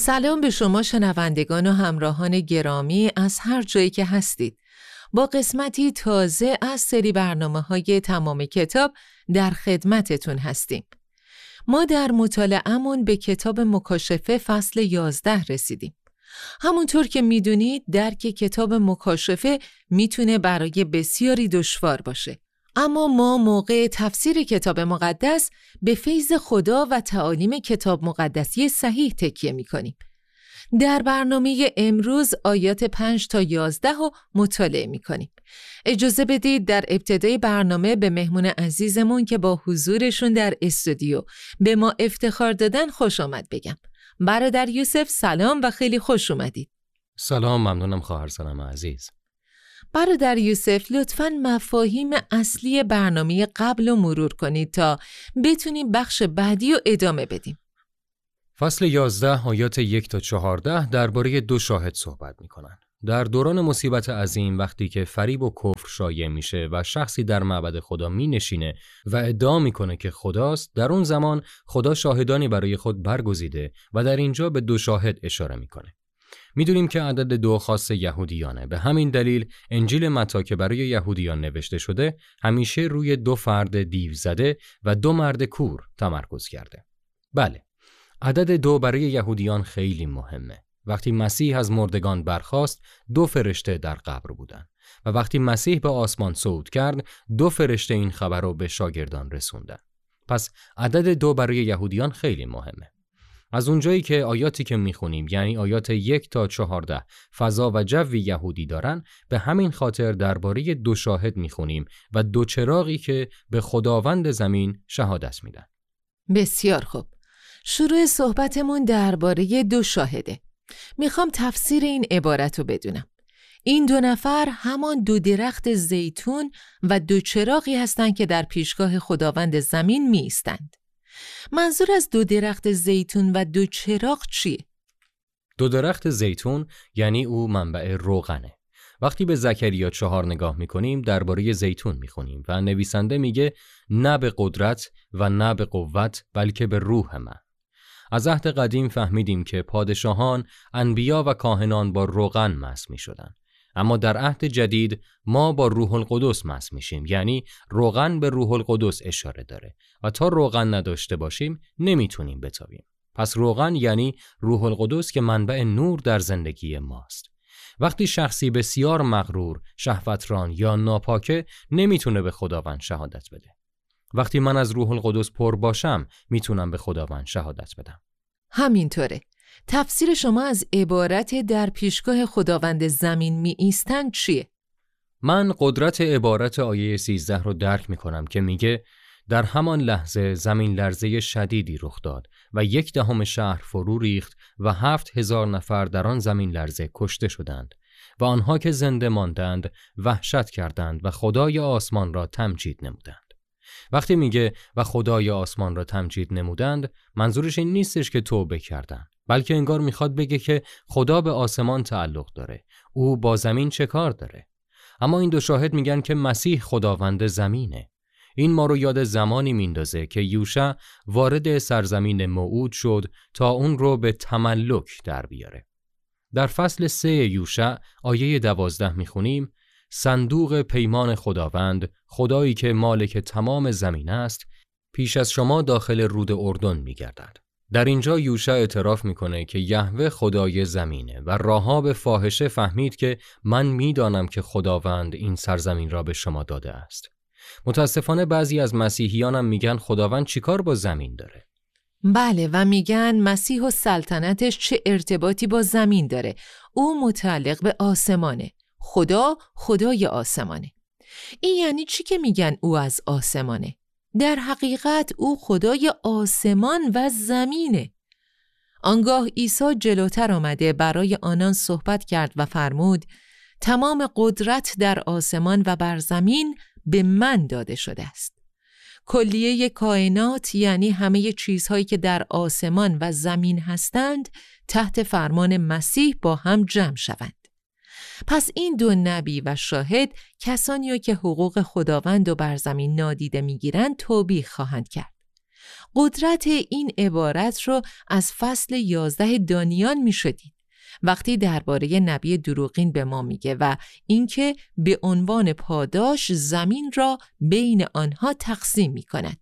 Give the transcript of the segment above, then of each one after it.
سلام به شما شنوندگان و همراهان گرامی از هر جایی که هستید. با قسمتی تازه از سری برنامه‌های تمام کتاب در خدمتتون هستیم. ما در مطالعه‌مون به کتاب مکاشفه فصل 11 رسیدیم. همونطور که میدونید درک کتاب مکاشفه میتونه برای بسیاری دشوار باشه. اما ما موقع تفسیر کتاب مقدس به فیض خدا و تعالیم کتاب مقدسی صحیح تکیه میکنیم. در برنامه امروز آیات 5 تا 11 رو مطالعه میکنیم. اجازه بدید در ابتدای برنامه به مهمون عزیزمون که با حضورشون در استودیو به ما افتخار دادن خوش آمد بگم. برادر یوسف سلام و خیلی خوش اومدید. سلام، ممنونم خواهرزادم عزیز. برادر یوسف لطفاً مفاهیم اصلی برنامه قبل رو مرور کنید تا بتونیم بخش بعدی رو ادامه بدیم. فصل 11 آیات 1 تا 14 درباره دو شاهد صحبت می‌کنند. در دوران مصیبت عظیم وقتی که فریب و کفر شایع میشه و شخصی در معبد خدا مینشینه و ادعا میکنه که خداست، در اون زمان خدا شاهدانی برای خود برگزیده و در اینجا به دو شاهد اشاره میکنه. میدونیم که عدد 2 خاص یهودیانه. به همین دلیل انجیل متی که برای یهودیان نوشته شده همیشه روی 2 فرد دیو زده و 2 مرد کور تمرکز کرده. بله، عدد 2 برای یهودیان خیلی مهمه. وقتی مسیح از مردگان برخاست 2 فرشته در قبر بودن و وقتی مسیح به آسمان صعود کرد 2 فرشته این خبر رو به شاگردان رسوندن. پس عدد 2 برای یهودیان خیلی مهمه. از اونجایی که آیاتی که میخونیم یعنی آیات 1 تا 14 فضا و جوی یهودی دارن، به همین خاطر درباره 2 شاهد میخونیم و 2 چراغی که به خداوند زمین شهادت میدن. بسیار خوب. شروع صحبتمون درباره 2 شاهده. میخوام تفسیر این عبارت رو بدونم. این 2 نفر همان 2 درخت زیتون و 2 چراغی هستند که در پیشگاه خداوند زمین می ایستند. منظور از 2 درخت زیتون و 2 چراغ چیه؟ 2 درخت زیتون یعنی او منبع روغنه. وقتی به زکریا 4 نگاه میکنیم درباره زیتون میخونیم و نویسنده میگه نه به قدرت و نه به قوت بلکه به روح من. از عهد قدیم فهمیدیم که پادشاهان، انبیا و کاهنان با روغن مست می شدن. اما در عهد جدید ما با روح القدس مست میشیم، یعنی روغن به روح القدس اشاره داره و تا روغن نداشته باشیم نمیتونیم بتابیم. پس روغن یعنی روح القدس که منبع نور در زندگی ماست. وقتی شخصی بسیار مغرور، شهوتران یا ناپاکه نمیتونه به خداوند شهادت بده. وقتی من از روح القدس پر باشم میتونم به خداوند شهادت بدم. همینطوره. تفسیر شما از عبارت در پیشگاه خداوند زمین می ایستند چیه؟ من قدرت عبارت آیه 13 رو درک میکنم که میگه در همان لحظه زمین لرزه شدیدی رخ داد و 1/10 شهر فرو ریخت و 7,000 نفر در آن زمین لرزه کشته شدند و آنها که زنده ماندند وحشت کردند و خدای آسمان را تمجید نمودند. وقتی میگه و خدای آسمان را تمجید نمودند، منظورش این نیستش که توبه کردن، بلکه انگار میخواد بگه که خدا به آسمان تعلق داره. او با زمین چه کار داره؟ اما این 2 شاهد میگن که مسیح خداوند زمینه. این ما رو یاد زمانی میندازه که یوشع وارد سرزمین موعود شد تا اون رو به تملک در بیاره. در فصل 3 یوشع آیه 12 میخونیم صندوق پیمان خداوند، خدایی که مالک تمام زمین است، پیش از شما داخل رود اردن می‌گردد. در اینجا یوشع اعتراف میکنه که یهوه خدای زمینه و راهاب فاحشه فهمید که من میدانم که خداوند این سرزمین را به شما داده است. متاسفانه بعضی از مسیحیانم میگن خداوند چیکار با زمین داره؟ بله، و میگن مسیح و سلطنتش چه ارتباطی با زمین داره؟ او متعلق به آسمانه. خدا خدای آسمانه. این یعنی چی که میگن او از آسمانه؟ در حقیقت او خدای آسمان و زمینه. آنگاه عیسی جلوتر آمده برای آنان صحبت کرد و فرمود تمام قدرت در آسمان و بر زمین به من داده شده است. کلیه کائنات یعنی همه چیزهایی که در آسمان و زمین هستند تحت فرمان مسیح با هم جمع شوند. پس این 2 نبی و شاهد کسانی که حقوق خداوند و بر زمین نادیده میگیرند توبیخ خواهند کرد. قدرت این عبارت رو از فصل 11 دانیال می‌شدید وقتی درباره نبی دروغین به ما میگه و اینکه به عنوان پاداش زمین را بین آنها تقسیم می‌کند.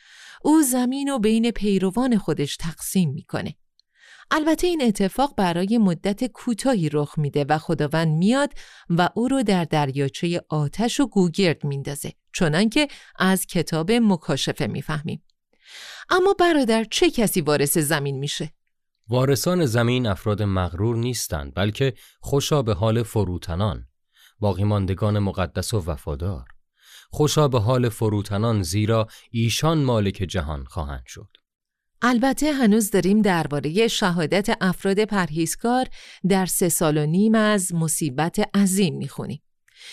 او زمین رو بین پیروان خودش تقسیم می‌کنه. البته این اتفاق برای مدت کوتاهی رخ میده و خداوند میاد و او رو در دریاچه آتش و گوگرد میندازه، چنانکه از کتاب مکاشفه میفهمیم. اما برادر، چه کسی وارث زمین میشه؟ وارثان زمین افراد مغرور نیستند، بلکه خوشا به حال فروتنان، باقی ماندگان مقدس و وفادار. خوشا به حال فروتنان، زیرا ایشان مالک جهان خواهند شد. البته هنوز داریم درباره شهادت افراد پرهیزکار در 3 سال و نیم از مصیبت عظیم میخونیم.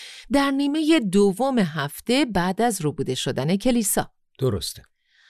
در نیمه دوم هفته بعد از ربوده شدن کلیسا. درسته.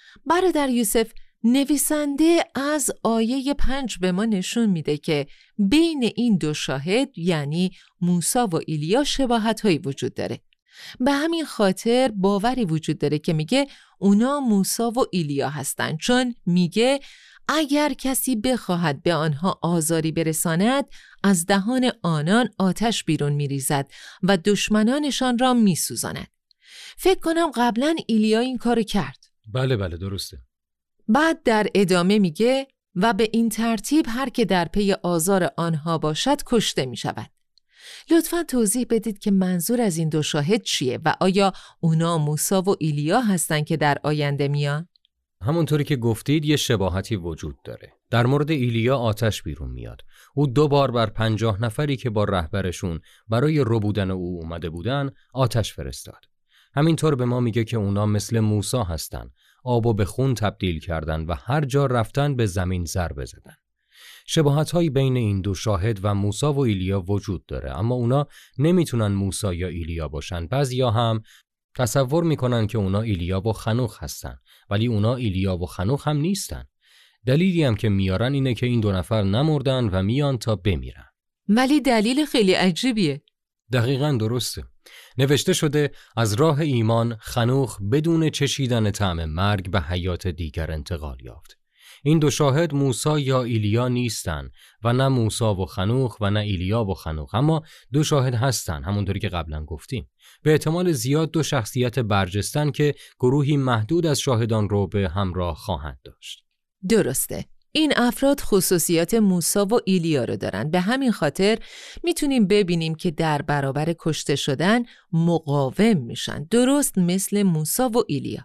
برادر یوسف، نویسنده از آیه 5 به ما نشون میده که بین این دو شاهد یعنی موسی و ایلیا شباهت‌هایی وجود داره. به همین خاطر باوری وجود داره که میگه اونا موسی و ایلیا هستن، چون میگه اگر کسی بخواهد به آنها آزاری برساند از دهان آنان آتش بیرون میریزد و دشمنانشان را میسوزاند. فکر کنم قبلا ایلیا این کارو کرد. بله درسته. بعد در ادامه میگه و به این ترتیب هر که در پی آزار آنها باشد کشته میشود. لطفاً توضیح بدید که منظور از این دو شاهد چیه و آیا اونا موسی و ایلیا هستن که در آینده میان؟ همونطوری که گفتید یه شباهتی وجود داره. در مورد ایلیا آتش بیرون میاد. او 2 بار بر 50 نفری که با رهبرشون برای ربودن او اومده بودن آتش فرستاد. همینطور به ما میگه که اونا مثل موسی هستن. آبو به خون تبدیل کردن و هر جا رفتن به زمین ضربه زدن. شباهت‌هایی بین این دو شاهد و موسی و ایلیا وجود داره، اما اونا نمیتونن موسی یا ایلیا باشن. بعضیا هم تصور میکنن که اونا ایلیا و خنوخ هستن، ولی اونا ایلیا و خنوخ هم نیستن. دلیلی هم که میارن اینه که این 2 نفر نمردن و میان تا بمیرن. ولی دلیل خیلی عجیبیه. دقیقاً درسته. نوشته شده از راه ایمان خنوخ بدون چشیدن طعم مرگ به حیات دیگر انتقال یافت. این 2 شاهد موسی یا ایلیا نیستن و نه موسی و خنوخ و نه ایلیا و خنوخ، اما 2 شاهد هستن، همونطوری که قبلا گفتیم. به احتمال زیاد 2 شخصیت برجستن که گروهی محدود از شاهدان رو به همراه خواهند داشت. درسته. این افراد خصوصیات موسی و ایلیا رو دارن. به همین خاطر میتونیم ببینیم که در برابر کشته شدن مقاوم میشن، درست مثل موسی و ایلیا.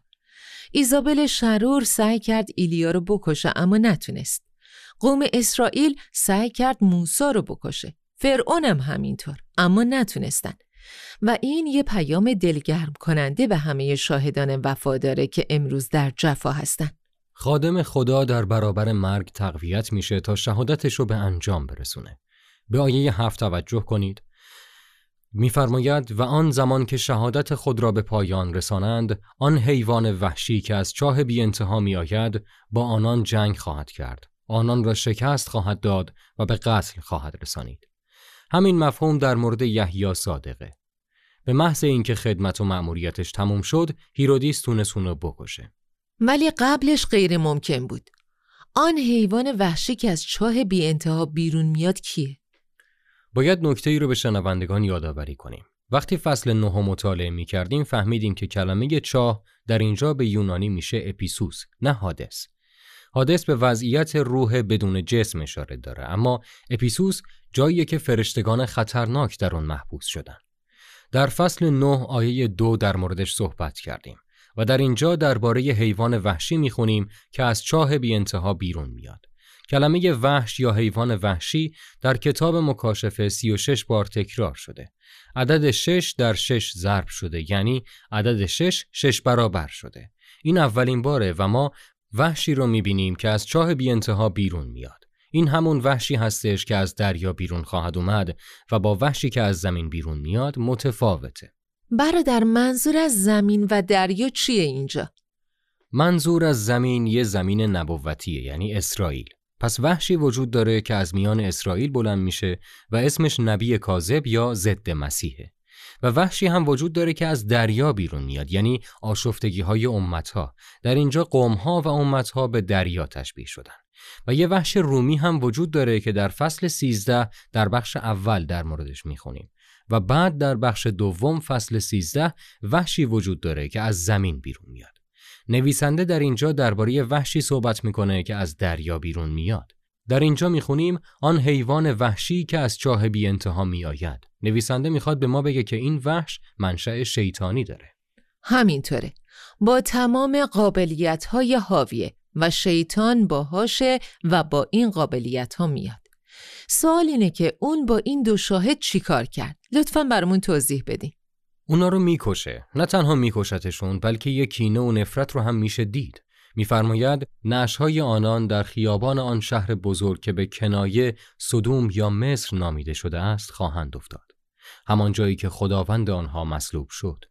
ایزابل شرور سعی کرد ایلیا رو بکشه اما نتونست. قوم اسرائیل سعی کرد موسی رو بکشه. فرعون هم همینطور، اما نتونستن. و این یه پیام دلگرم کننده به همه شاهدان وفاداره که امروز در جفا هستن. خادم خدا در برابر مرگ تقویت میشه تا شهادتش رو به انجام برسونه. به آیه 7 توجه کنید. می‌فرماید و آن زمان که شهادت خود را به پایان رسانند، آن حیوان وحشی که از چاه بی انتها می آید با آنان جنگ خواهد کرد. آنان را شکست خواهد داد و به قتل خواهد رسانید. همین مفهوم در مورد یحیی صادقه. به محض اینکه خدمت و مأموریتش تموم شد، هیرودیس تونست اون رو بکشه. ولی قبلش غیر ممکن بود. آن حیوان وحشی که از چاه بی انتها بیرون میاد کیه؟ باید نکته‌ای رو به شنوندگان یادآوری کنیم. وقتی فصل 9 مطالعه می‌کردیم فهمیدیم که کلمه چاه در اینجا به یونانی میشه اپیسوس، نه هادس. هادس به وضعیت روح بدون جسم اشاره داره، اما اپیسوس جاییه که فرشتگان خطرناک در اون محبوس شدن. در فصل 9 آیه 2 در موردش صحبت کردیم و در اینجا درباره حیوان وحشی میخونیم که از چاه بی انتها بیرون میاد. کلمه وحش یا حیوان وحشی در کتاب مکاشفه 36 بار تکرار شده. عدد 6 در 6 ضرب شده، یعنی عدد 6 برابر شده. این اولین باره و ما وحشی رو میبینیم که از چاه بی انتها بیرون میاد. این همون وحشی هستش که از دریا بیرون خواهد اومد و با وحشی که از زمین بیرون میاد متفاوته. برادر، منظور از زمین و دریا چیه اینجا؟ منظور از زمین یه زمین نبوتیه، یعنی اسرائیل. پس وحشی وجود داره که از میان اسرائیل بلند میشه و اسمش نبی کاذب یا ضد مسیحه. و وحشی هم وجود داره که از دریا بیرون میاد، یعنی آشفتگی‌های امت‌ها. در اینجا قوم‌ها و امت‌ها به دریا تشبیه شدن. و یه وحش رومی هم وجود داره که در فصل 13 در بخش اول در موردش میخونیم و بعد در بخش دوم فصل 13 وحشی وجود داره که از زمین بیرون میاد. نویسنده در اینجا درباره وحشی صحبت میکنه که از دریا بیرون میاد. در اینجا میخونیم آن حیوان وحشی که از چاه بی انتها میآید. نویسنده میخواد به ما بگه که این وحش منشأ شیطانی داره. همینطوره. با تمام قابلیت‌های حاویه و شیطان باهاشه و با این قابلیت‌ها میاد. سوال اینه که اون با این دو شاهد چی کار کرد؟ لطفاً برامون توضیح بدین. اونا رو میکشه. نه تنها میکشتشون بلکه یک کینه و نفرت رو هم میشه دید. میفرماید نعش‌های آنان در خیابان آن شهر بزرگ که به کنایه سدوم یا مصر نامیده شده است خواهند افتاد. همان جایی که خداوند آنها مصلوب شد.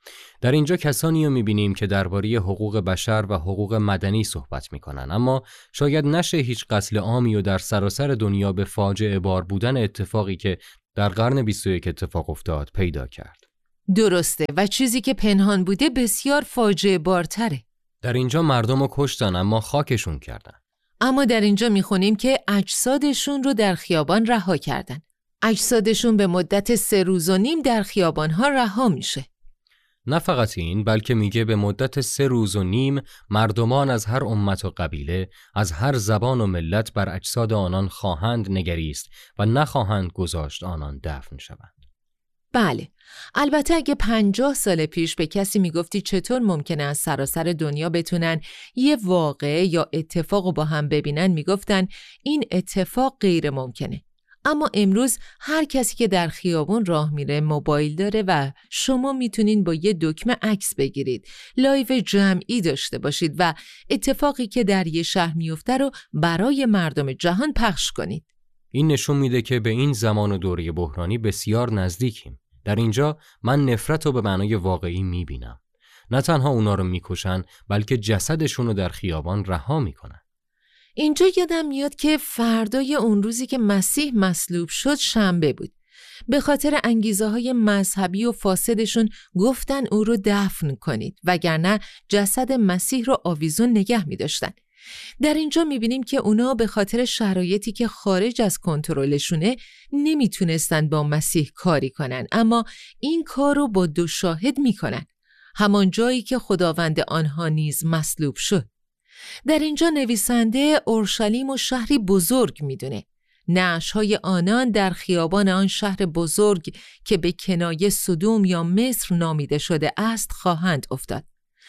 در اینجا کسانی رو میبینیم که درباره حقوق بشر و حقوق مدنی صحبت میکنن، اما شاید نشه هیچ قتل عامی و در سراسر دنیا به فاجعه بار بودن اتفاقی که در قرن 21 اتفاق افتاد پیدا کرد. درسته و چیزی که پنهان بوده بسیار فاجعه بارتره. در اینجا مردم رو کشتن اما خاکشون کردن. اما در اینجا میخونیم که اجسادشون رو در خیابان رها کردن. اجسادشون به مدت 3 روز و نیم در خیابانها رها میشه. نه فقط این، بلکه میگه به مدت 3 روز و نیم مردمان از هر امت و قبیله، از هر زبان و ملت بر اجساد آنان خواهند نگریست و نخواهند گذاشت آنان دفن شوند. بله، البته اگه 50 سال پیش به کسی میگفتی چطور ممکنه از سراسر دنیا بتونن یه واقعه یا اتفاق با هم ببینن، میگفتن این اتفاق غیر ممکنه. اما امروز هر کسی که در خیابون راه میره موبایل داره و شما میتونین با یه دکمه عکس بگیرید، لایو جمعی داشته باشید و اتفاقی که در یه شهر میفته رو برای مردم جهان پخش کنید. این نشون میده که به این زمان و دوره بحرانی بسیار نزدیکیم. در اینجا من نفرت رو به معنای واقعی میبینم. نه تنها اونا رو میکشن بلکه جسدشون رو در خیابان رها میکنن. اینجا یادم میاد که فردای اون روزی که مسیح مصلوب شد شنبه بود. به خاطر انگیزه‌های مذهبی و فاسدشون گفتن او رو دفن کنید وگرنه جسد مسیح رو آویزون نگه می‌داشتن. در اینجا می‌بینیم که اونا به خاطر شرایطی که خارج از کنترلشونه نمیتونستن با مسیح کاری کنن، اما این کار رو با 2 شاهد میکنن، همان جایی که خداوند آنها نیز مصلوب شد. در اینجا نویسنده اورشلیم و شهری بزرگ میدونه. نعش‌های آنان در خیابان آن شهر بزرگ که به کنایه سدوم یا مصر نامیده شده است خواهند افتاد.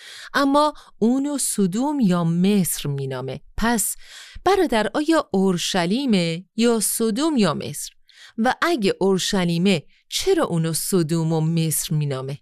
اما اونو سدوم یا مصر مینامه. پس برادر، آیا اورشلیمه یا سدوم یا مصر؟ و اگه اورشلیمه چرا اونو سدوم و مصر مینامه؟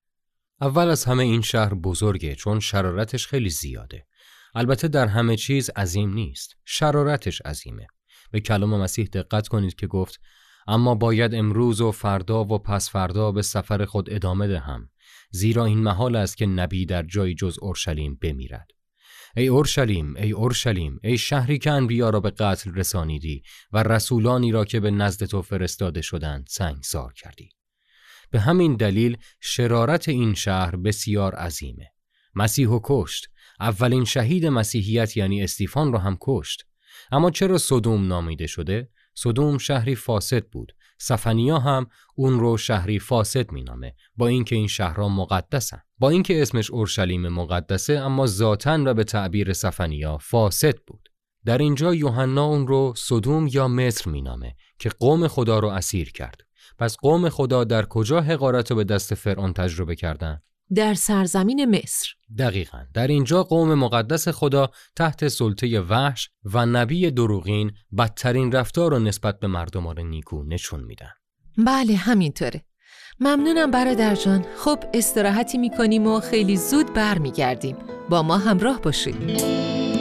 اول از همه این شهر بزرگه چون شرارتش خیلی زیاده. البته در همه چیز عظیم نیست، شرارتش عظیمه. به کلام مسیح دقت کنید که گفت اما باید امروز و فردا و پس فردا به سفر خود ادامه دهم، زیرا این محال است که نبی در جای جز اورشلیم بمیرد. ای اورشلیم، ای اورشلیم، ای شهری که انبیا را به قتل رسانیدی و رسولانی را که به نزد تو فرستاده شدند سنگسار کردی. به همین دلیل شرارت این شهر بسیار عظیمه. مسیحو کشت. اولین شهید مسیحیت یعنی استیفان رو هم کشت. اما چرا سدوم نامیده شده؟ سدوم شهری فاسد بود. سفنیا هم اون رو شهری فاسد مینامه، با اینکه این شهرها مقدسن. با اینکه اسمش اورشلیم مقدسه اما ذاتاً و به تعبیر سفنیا فاسد بود. در اینجا یوحنا اون رو سدوم یا مصر مینامه که قوم خدا رو اسیر کرد. پس قوم خدا در کجا حقارت رو به دست فرعون تجربه کردن؟ در سرزمین مصر. دقیقاً. در اینجا قوم مقدس خدا تحت سلطه وحش و نبی دروغین بدترین رفتار رو نسبت به مردمان نیکو نشون میدن. بله همینطوره. ممنونم برادر جان. خب استراحتی میکنیم و خیلی زود برمیگردیم. با ما همراه باشید.